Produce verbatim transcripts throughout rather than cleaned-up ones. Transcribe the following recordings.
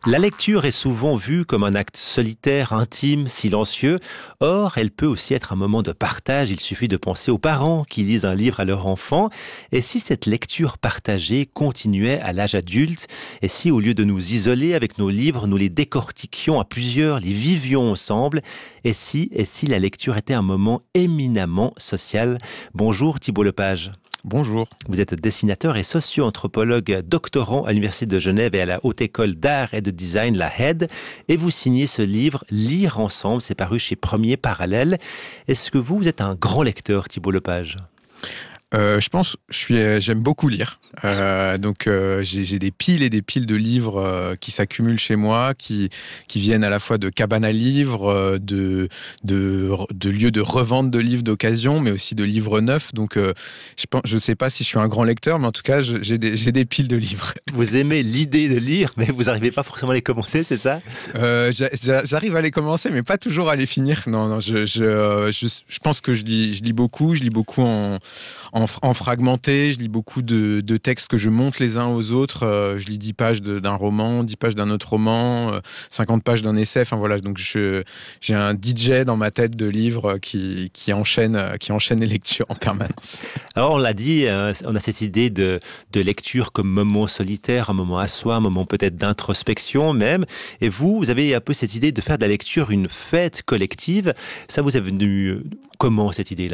La lecture est souvent vue comme un acte solitaire, intime, silencieux. Or, elle peut aussi être un moment de partage. Il suffit de penser aux parents qui lisent un livre à leur enfant. Et si cette lecture partagée continuait à l'âge adulte? Et si, au lieu de nous isoler avec nos livres, nous les décortiquions à plusieurs, les vivions ensemble? Et si, et si la lecture était un moment éminemment social? Bonjour Thibault Lepage. Bonjour. Vous êtes dessinateur et socio-anthropologue doctorant à l'Université de Genève et à la Haute École d'Art et de Design, la H E D, et vous signez ce livre « Lire ensemble », c'est paru chez Premier Parallèle. Est-ce que vous, vous êtes un grand lecteur, Thibault Lepage ? Euh, je pense, je suis, j'aime beaucoup lire. Euh, donc, euh, j'ai, j'ai des piles et des piles de livres euh, qui s'accumulent chez moi, qui qui viennent à la fois de cabanes à livres, euh, de de de lieux de revente de livres d'occasion, mais aussi de livres neufs. Donc, euh, je pense, je sais pas si je suis un grand lecteur, mais en tout cas, je, j'ai des j'ai des piles de livres. Vous aimez l'idée de lire, mais vous n'arrivez pas forcément à les commencer, c'est ça ? euh, j'a, j'a, J'arrive à les commencer, mais pas toujours à les finir. Non, non, je je je, je pense que je lis je lis beaucoup, je lis beaucoup en En, en fragmenté, je lis beaucoup de, de textes que je monte les uns aux autres. Euh, je lis dix pages de, d'un roman, dix pages d'un autre roman, euh, cinquante pages d'un essai. Enfin voilà, donc je, j'ai un D J dans ma tête de livres qui, qui, enchaîne, qui enchaîne les lectures en permanence. Alors on l'a dit, hein, on a cette idée de, de lecture comme moment solitaire, un moment à soi, un moment peut-être d'introspection même. Et vous, vous avez un peu cette idée de faire de la lecture une fête collective. Ça vous est venu comment, cette idée-là ?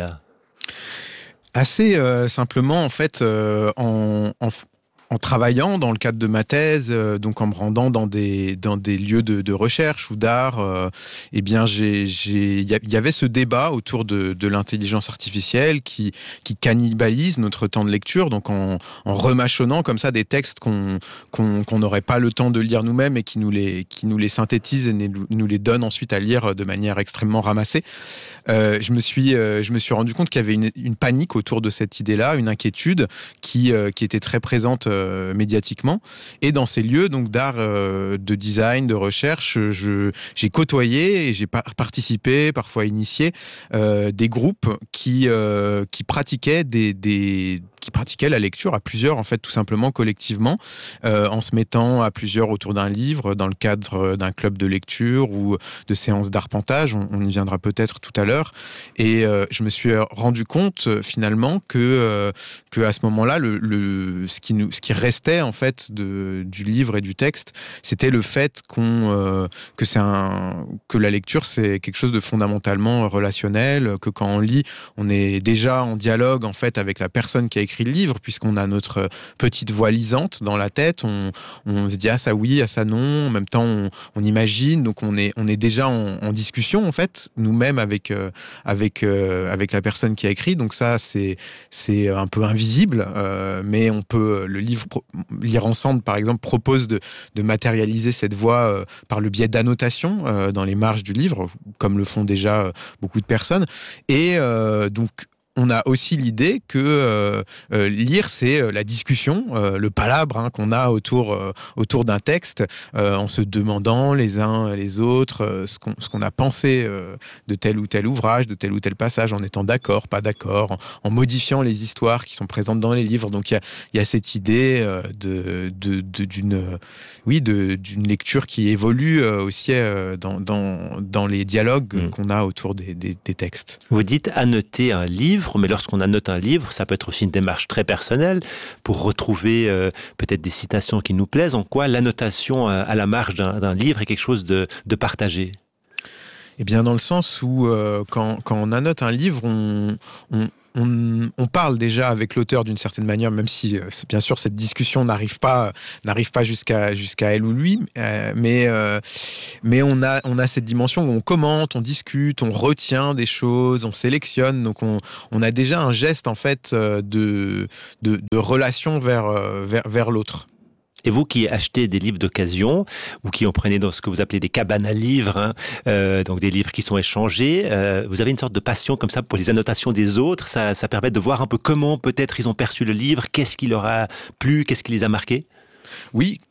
Assez euh, simplement, en fait, euh, en, en, en travaillant dans le cadre de ma thèse, euh, donc en me rendant dans des, dans des lieux de, de recherche ou d'art, euh, eh bien, j'ai, j'ai, il y avait ce débat autour de, de l'intelligence artificielle qui, qui cannibalise notre temps de lecture, donc en, en remâchonnant comme ça des textes qu'on, qu'on, qu'on n'aurait pas le temps de lire nous-mêmes et qui nous les, qui nous les synthétise et nous, nous les donne ensuite à lire de manière extrêmement ramassée. Euh, je me suis, euh, je me suis rendu compte qu'il y avait une, une panique autour de cette idée-là, une inquiétude qui, euh, qui était très présente euh, médiatiquement. Et dans ces lieux donc d'art, euh, de design, de recherche, je, j'ai côtoyé et j'ai par- participé, parfois initié, euh, des groupes qui, euh, qui pratiquaient des, des qui pratiquaient la lecture à plusieurs, en fait, tout simplement collectivement, euh, en se mettant à plusieurs autour d'un livre, dans le cadre d'un club de lecture ou de séances d'arpentage. On, on y viendra peut-être tout à l'heure. Et euh, je me suis rendu compte euh, finalement que, euh, que à ce moment-là, le, le, ce, qui nous, ce qui restait en fait de, du livre et du texte, c'était le fait qu'on, euh, que, c'est un, que la lecture, c'est quelque chose de fondamentalement relationnel, que quand on lit, on est déjà en dialogue en fait avec la personne qui a écrit le livre, puisqu'on a notre petite voix lisante dans la tête, on, on se dit ah ça oui, ah ça non, en même temps on, on imagine, donc on est, on est déjà en, en discussion en fait, nous-mêmes avec, euh, avec, euh, avec la personne qui a écrit, donc ça c'est, c'est un peu invisible, euh, mais on peut, le livre pro, Lire ensemble par exemple propose de, de matérialiser cette voix euh, par le biais d'annotations euh, dans les marges du livre, comme le font déjà euh, beaucoup de personnes, et euh, donc on a aussi l'idée que euh, euh, lire, c'est euh, la discussion, euh, le palabre hein, qu'on a autour, euh, autour d'un texte, euh, en se demandant les uns les autres euh, ce, qu'on, ce qu'on a pensé euh, de tel ou tel ouvrage, de tel ou tel passage, en étant d'accord, pas d'accord, en, en modifiant les histoires qui sont présentes dans les livres. Donc il y a, y a cette idée euh, de, de, de, d'une, oui, de, d'une lecture qui évolue euh, aussi euh, dans, dans, dans les dialogues mmh. qu'on a autour des, des, des textes. Vous dites annoter un livre, mais lorsqu'on annote un livre, ça peut être aussi une démarche très personnelle pour retrouver euh, peut-être des citations qui nous plaisent. En quoi l'annotation euh, à la marge d'un, d'un livre est quelque chose de, de partagé ? Eh bien, dans le sens où euh, quand, quand on annote un livre, on, on On, on parle déjà avec l'auteur d'une certaine manière, même si, euh, bien sûr, cette discussion n'arrive pas, n'arrive pas jusqu'à, jusqu'à elle ou lui, euh, mais, euh, mais on a, on a cette dimension où on commente, on discute, on retient des choses, on sélectionne, donc on, on a déjà un geste, en fait, de, de, de relation vers, vers, vers l'autre. Et vous qui achetez des livres d'occasion, ou qui en prenez dans ce que vous appelez des cabanes à livres, hein, euh, donc des livres qui sont échangés, euh, vous avez une sorte de passion comme ça pour les annotations des autres, ça, ça permet de voir un peu comment peut-être ils ont perçu le livre, qu'est-ce qui leur a plu, qu'est-ce qui les a marqués ? Oui.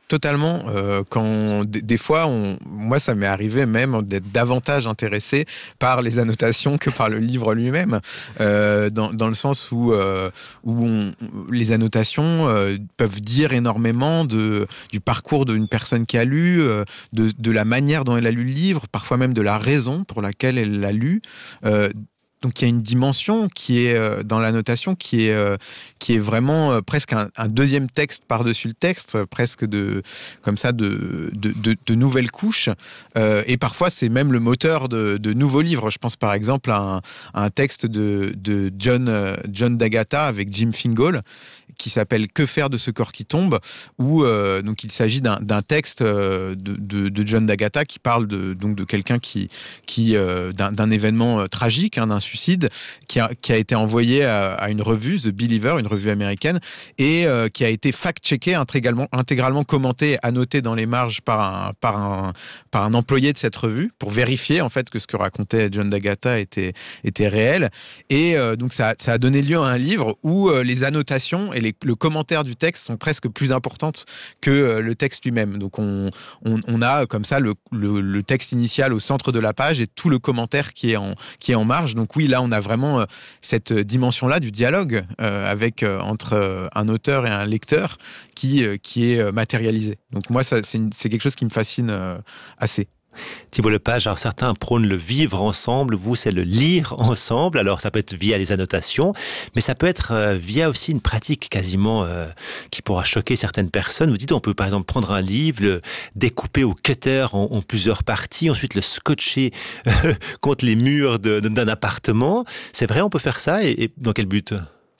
totalement. Euh, quand d- des fois, on, moi, ça m'est arrivé même d'être davantage intéressé par les annotations que par le livre lui-même, euh, dans, dans le sens où, euh, où on, les annotations euh, peuvent dire énormément de, du parcours d'une personne qui a lu, euh, de, de la manière dont elle a lu le livre, parfois même de la raison pour laquelle elle l'a lu. Euh, Donc il y a une dimension qui est euh, dans la notation qui est euh, qui est vraiment euh, presque un, un deuxième texte par-dessus le texte, euh, presque de comme ça de de, de, de nouvelles couches. Euh, et parfois c'est même le moteur de, de nouveaux livres. Je pense par exemple à un, à un texte de de John euh, John d'Agata avec Jim Fingal qui s'appelle Que faire de ce corps qui tombe, où euh, donc il s'agit d'un, d'un texte euh, de, de, de John d'Agata qui parle de donc de quelqu'un qui qui euh, d'un, d'un événement euh, tragique, hein, d'un suicide, qui a qui a été envoyé à, à une revue, The Believer, une revue américaine, et euh, qui a été fact-checké, intégralement intégralement commenté, annoté dans les marges par un par un par un employé de cette revue pour vérifier en fait que ce que racontait John d'Agata était était réel. Et euh, donc ça ça a donné lieu à un livre où euh, les annotations et les le commentaire du texte sont presque plus importantes que euh, le texte lui-même. Donc on, on, on a comme ça le, le, le texte initial au centre de la page et tout le commentaire qui est en, qui est en marge. Donc oui, là on a vraiment euh, cette dimension-là du dialogue euh, avec, euh, entre euh, un auteur et un lecteur qui, euh, qui est euh, matérialisé. Donc moi, ça, c'est, une, c'est quelque chose qui me fascine euh, assez. Thibault Lepage, alors certains prônent le vivre ensemble, vous c'est le lire ensemble, alors ça peut être via les annotations, mais ça peut être euh, via aussi une pratique quasiment euh, qui pourra choquer certaines personnes. Vous dites on peut par exemple prendre un livre, le découper au cutter en, en plusieurs parties, ensuite le scotcher euh, contre les murs de, de, d'un appartement. C'est vrai, on peut faire ça, et, et dans quel but ?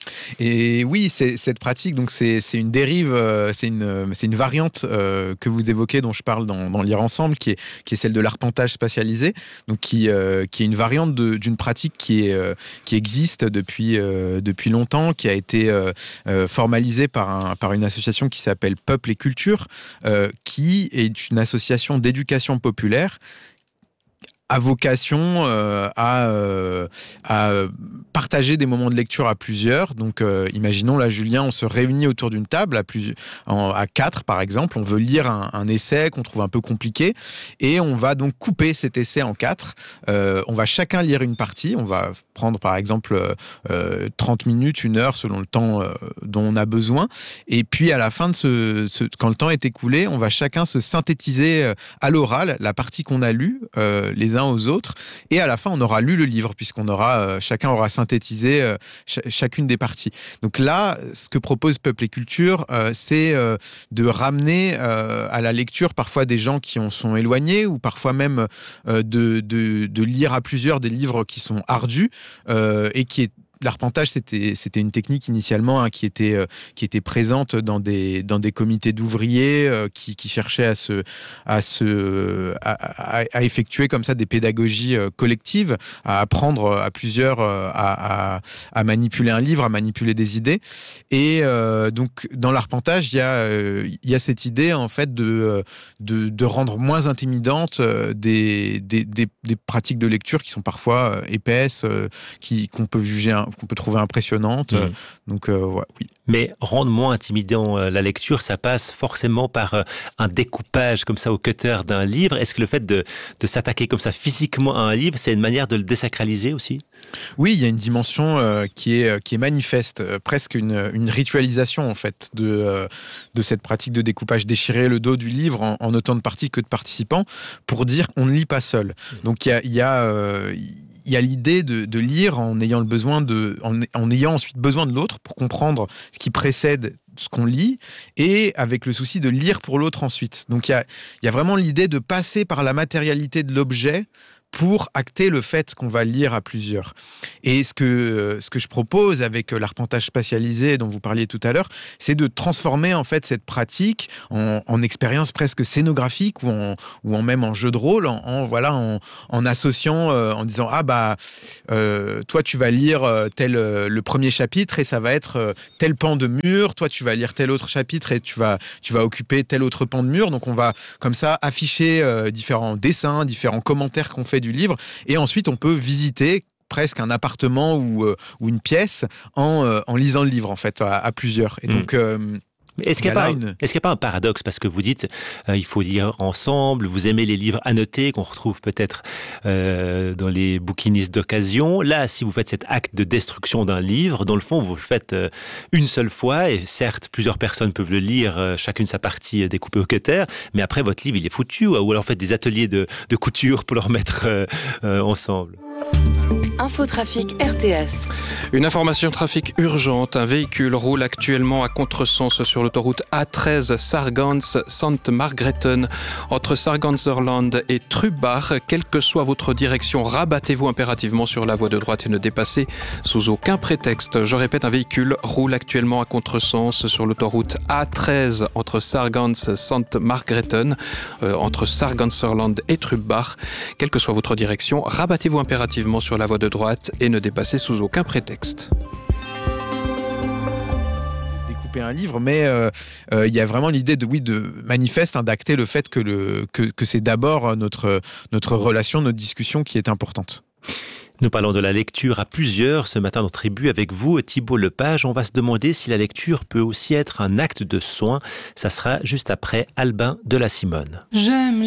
Et oui, c'est, cette pratique, donc c'est, c'est une dérive, euh, c'est une, c'est une variante euh, que vous évoquez, dont je parle dans, dans Lire ensemble, qui est, qui est celle de l'arpentage spatialisé, donc qui, euh, qui est une variante de, d'une pratique qui, est, euh, qui existe depuis, euh, depuis longtemps, qui a été euh, euh, formalisée par, un, par une association qui s'appelle Peuple et Culture, euh, qui est une association d'éducation populaire à vocation euh, à, euh, à partager des moments de lecture à plusieurs. Donc, euh, imaginons, là, Julien, on se réunit autour d'une table, à, plus, en, à quatre, par exemple. On veut lire un, un essai qu'on trouve un peu compliqué, et on va donc couper cet essai en quatre. Euh, on va chacun lire une partie. On va prendre, par exemple, euh, trente minutes, une heure, selon le temps euh, dont on a besoin. Et puis, à la fin de ce, ce... quand le temps est écoulé, on va chacun se synthétiser à l'oral la partie qu'on a lue, euh, les aux autres, et à la fin on aura lu le livre, puisqu'on aura euh, chacun aura synthétisé euh, ch- chacune des parties. Donc là, ce que propose Peuple et Culture, euh, c'est euh, de ramener euh, à la lecture parfois des gens qui en sont éloignés, ou parfois même euh, de, de, de lire à plusieurs des livres qui sont ardus euh, et qui est L'arpentage, c'était, c'était une technique initialement hein, qui, était, euh, qui était présente dans des, dans des comités d'ouvriers euh, qui, qui cherchaient à, se, à, se, à, à, à effectuer comme ça des pédagogies euh, collectives, à apprendre à plusieurs euh, à, à, à manipuler un livre, à manipuler des idées. Et euh, donc, dans l'arpentage, il y, euh, y a cette idée en fait, de, de, de rendre moins intimidantes euh, des, des, des, des pratiques de lecture qui sont parfois euh, épaisses, euh, qui, qu'on peut juger un, qu'on peut trouver impressionnante. Mmh. Donc, euh, ouais, oui. Mais rendre moins intimidant euh, la lecture, ça passe forcément par euh, un découpage comme ça au cutter d'un livre. Est-ce que le fait de, de s'attaquer comme ça physiquement à un livre, c'est une manière de le désacraliser aussi ? Oui, il y a une dimension euh, qui est qui est manifeste, euh, presque une, une ritualisation en fait de euh, de cette pratique de découpage, déchirer le dos du livre en, en autant de parties que de participants, pour dire qu'on ne lit pas seul. Donc il y a il y a euh, il y a l'idée de, de lire en ayant le besoin de, en, en ayant ensuite besoin de l'autre pour comprendre ce qui précède ce qu'on lit, et avec le souci de lire pour l'autre ensuite. Donc il y a, il y a vraiment l'idée de passer par la matérialité de l'objet pour acter le fait qu'on va lire à plusieurs. Et ce que, ce que je propose avec l'arpentage spatialisé dont vous parliez tout à l'heure, c'est de transformer en fait cette pratique en, en expérience presque scénographique, ou en, ou en même en jeu de rôle, en, en, voilà, en, en associant, euh, en disant « Ah bah, euh, toi tu vas lire tel, euh, le premier chapitre et ça va être euh, tel pan de mur, toi tu vas lire tel autre chapitre et tu vas, tu vas occuper tel autre pan de mur. » Donc on va comme ça afficher euh, différents dessins, différents commentaires qu'on fait du livre, et ensuite on peut visiter presque un appartement ou, euh, ou une pièce en, euh, en lisant le livre en fait à, à plusieurs. Et mmh. donc euh, Est-ce qu'il n'y a, pas, une... est-ce qu'il y a pas un paradoxe? Parce que vous dites euh, il faut lire ensemble, vous aimez les livres annotés qu'on retrouve peut-être euh, dans les bouquinistes d'occasion. Là, si vous faites cet acte de destruction d'un livre, dans le fond, vous le faites euh, une seule fois, et certes, plusieurs personnes peuvent le lire, euh, chacune sa partie euh, découpée au cutter, mais après, votre livre, il est foutu, ou alors faites des ateliers de, de couture pour le remettre euh, euh, ensemble. Infotrafic R T S. Une information trafic urgente. Un véhicule roule actuellement à contresens sur l'autoroute A treize Sargans-Sant Margrethen entre Sarganserland et Trubach. Quelle que soit votre direction, rabattez-vous impérativement sur la voie de droite et ne dépassez sous aucun prétexte. Je répète, un véhicule roule actuellement à contresens sur l'autoroute A treize entre Sargans-Sant Margrethen, euh, entre Sarganserland et Trubach. Quelle que soit votre direction, rabattez-vous impérativement sur la voie de droite et ne dépassez sous aucun prétexte. Découper un livre, mais euh, euh, il y a vraiment l'idée de, oui, de manifeste, hein, d'acter le fait que, le, que, que c'est d'abord notre, notre relation, notre discussion qui est importante. Nous parlons de la lecture à plusieurs ce matin dans Tribu avec vous, Thibault Lepage. On va se demander si la lecture peut aussi être un acte de soin. Ça sera juste après Albin de la Simone. J'aime